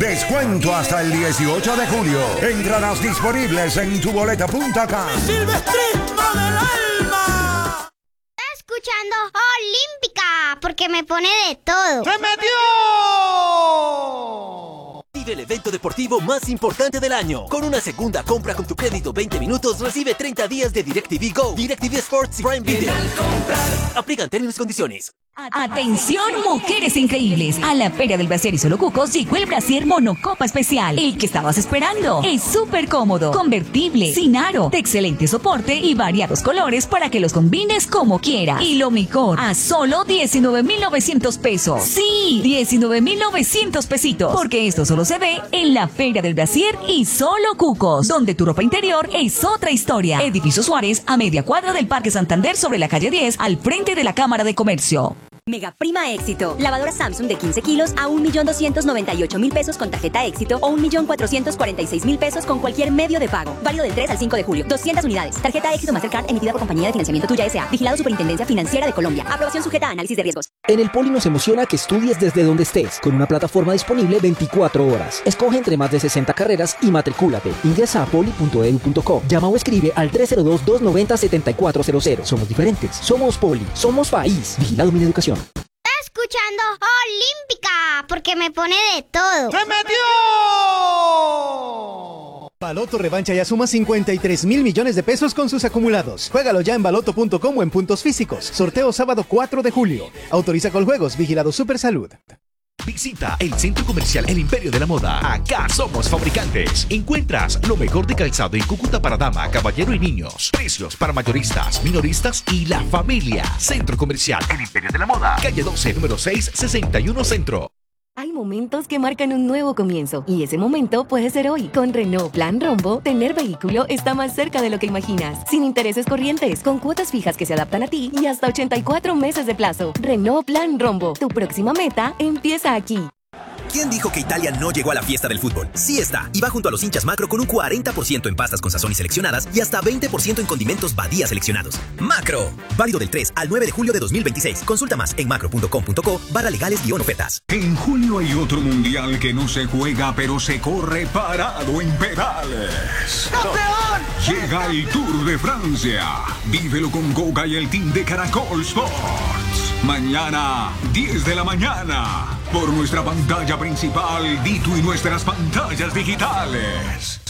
Descuento hasta el 18 de julio. Entradas disponibles en tuboleta.com. ¡Silvestrismo del alma! Escuchando Olímpica, porque me pone de todo. ¡Se metió! Vive el evento deportivo más importante del año. Con una segunda compra con tu crédito 20 minutos, recibe 30 días de DirecTV Go, DirecTV Sports y Prime Video. Aplican términos y condiciones. Atención, mujeres increíbles. A la Feria del Brasier y Solo Cucos llegó el Brasier Monocopa Especial. El que estabas esperando. Es súper cómodo, convertible, sin aro, de excelente soporte y variados colores para que los combines como quieras. Y lo mejor, a solo 19,900 pesos. Sí, 19,900 pesitos. Porque esto solo se ve en la Feria del Brasier y Solo Cucos, donde tu ropa interior es otra historia. Edificio Suárez, a media cuadra del Parque Santander, sobre la calle 10, al frente de la Cámara de Comercio. Mega Prima Éxito. Lavadora Samsung de 15 kilos a 1,298,000 pesos con tarjeta Éxito o 1,446,000 pesos con cualquier medio de pago. Válido del 3 al 5 de julio. 200 unidades. Tarjeta Éxito Mastercard emitida por Compañía de Financiamiento Tuya S.A. Vigilado Superintendencia Financiera de Colombia. Aprobación sujeta a análisis de riesgos. En el Poli nos emociona que estudies desde donde estés, con una plataforma disponible 24 horas. Escoge entre más de 60 carreras y matricúlate. Ingresa a poli.edu.co. Llama o escribe al 302-290-7400. Somos diferentes. Somos Poli. Somos país. Vigilado Mineducación. Escuchando Olímpica, porque me pone de todo. ¡Se metió! Baloto Revancha ya suma 53,000 millones de pesos con sus acumulados. Juégalo ya en baloto.com o en puntos físicos. Sorteo sábado 4 de julio. Autoriza Coljuegos. Vigilado Supersalud. Visita el Centro Comercial El Imperio de la Moda. Acá somos fabricantes. Encuentras lo mejor de calzado en Cúcuta para dama, caballero y niños. Precios para mayoristas, minoristas y la familia. Centro Comercial El Imperio de la Moda. Calle 12, número 6, 61 Centro. Hay momentos que marcan un nuevo comienzo y ese momento puede ser hoy. Con Renault Plan Rombo, tener vehículo está más cerca de lo que imaginas. Sin intereses corrientes, con cuotas fijas que se adaptan a ti y hasta 84 meses de plazo. Renault Plan Rombo, tu próxima meta empieza aquí. ¿Quién dijo que Italia no llegó a la fiesta del fútbol? Sí está, y va junto a los hinchas Macro con un 40% en pastas con sazón y seleccionadas y hasta 20% en condimentos Badía seleccionados. ¡Macro! Válido del 3 al 9 de julio de 2026. Consulta más en macro.com.co/legales-ofertas. En julio hay otro mundial que no se juega, pero se corre parado en pedales. ¡Campeón! Llega el Tour de Francia. Vívelo con Goga y el team de Caracol Sports. Mañana, 10 de la mañana. Por nuestra pantalla principal, Dito y nuestras pantallas digitales.